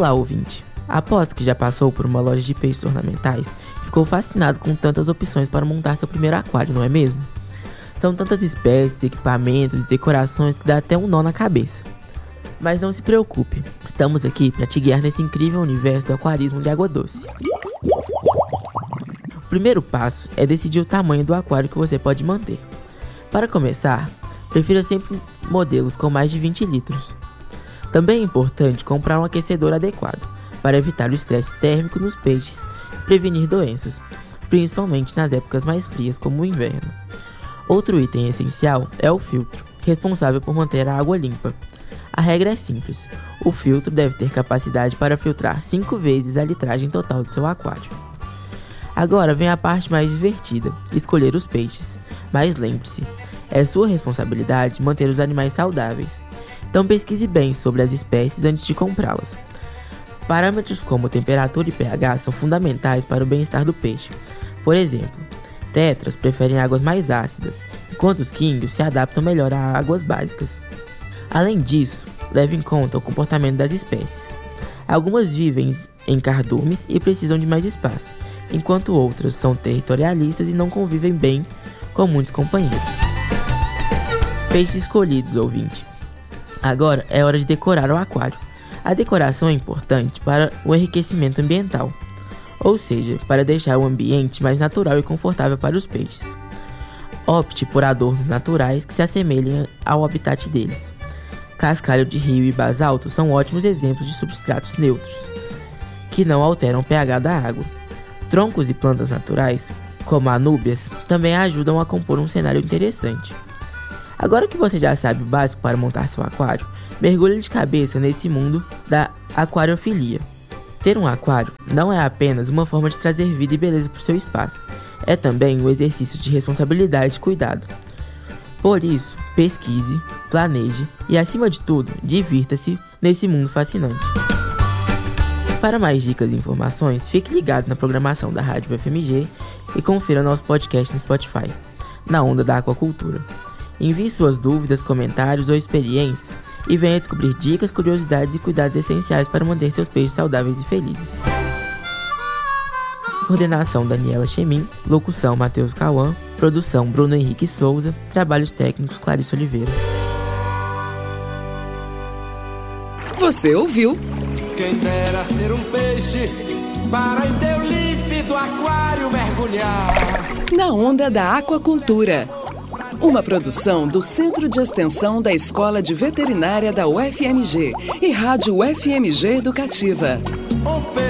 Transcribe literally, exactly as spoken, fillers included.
Olá, ouvinte! Aposto que já passou por uma loja de peixes ornamentais e ficou fascinado com tantas opções para montar seu primeiro aquário, não é mesmo? São tantas espécies, equipamentos e decorações que dá até um nó na cabeça. Mas não se preocupe, estamos aqui para te guiar nesse incrível universo do aquarismo de água doce. O primeiro passo é decidir o tamanho do aquário que você pode manter. Para começar, prefira sempre modelos com mais de vinte litros. Também é importante comprar um aquecedor adequado para evitar o estresse térmico nos peixes e prevenir doenças, principalmente nas épocas mais frias como o inverno. Outro item essencial é o filtro, responsável por manter a água limpa. A regra é simples, o filtro deve ter capacidade para filtrar cinco vezes a litragem total do seu aquário. Agora vem a parte mais divertida, escolher os peixes. Mas lembre-se, é sua responsabilidade manter os animais saudáveis. Então pesquise bem sobre as espécies antes de comprá-las. Parâmetros como temperatura e pH são fundamentais para o bem-estar do peixe. Por exemplo, tetras preferem águas mais ácidas, enquanto os quingues se adaptam melhor a águas básicas. Além disso, leve em conta o comportamento das espécies. Algumas vivem em cardumes e precisam de mais espaço, enquanto outras são territorialistas e não convivem bem com muitos companheiros. Peixes escolhidos, ouvinte. Agora é hora de decorar o aquário. A decoração é importante para o enriquecimento ambiental, ou seja, para deixar o ambiente mais natural e confortável para os peixes. Opte por adornos naturais que se assemelhem ao habitat deles. Cascalho de rio e basalto são ótimos exemplos de substratos neutros, que não alteram o pH da água. Troncos e plantas naturais, como anúbias, também ajudam a compor um cenário interessante. Agora que você já sabe o básico para montar seu aquário, mergulhe de cabeça nesse mundo da aquariofilia. Ter um aquário não é apenas uma forma de trazer vida e beleza para o seu espaço, é também um exercício de responsabilidade e cuidado. Por isso, pesquise, planeje e, acima de tudo, divirta-se nesse mundo fascinante. Para mais dicas e informações, fique ligado na programação da Rádio U F M G e confira nosso podcast no Spotify, Na Onda da Aquacultura. Envie suas dúvidas, comentários ou experiências e venha descobrir dicas, curiosidades e cuidados essenciais para manter seus peixes saudáveis e felizes. Coordenação Daniela Chemin, locução Matheus Cauã, produção Bruno Henrique Souza, trabalhos técnicos Clarice Oliveira. Você ouviu? Quem dera ser um peixe para em teu límpido aquário mergulhar. Na Onda da Aquacultura. Uma produção do Centro de Extensão da Escola de Veterinária da U F M G e Rádio U F M G Educativa.